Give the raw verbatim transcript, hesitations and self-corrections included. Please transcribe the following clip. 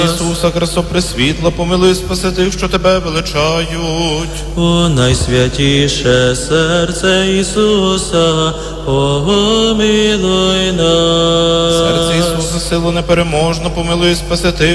Ісуса, красо пресвітла, помилуй, спаси тих, що тебе величають. У найсвятіше серце Ісуса, помилуй нас. Серце Ісуса, силу непереможну, помилуй, спаси тих,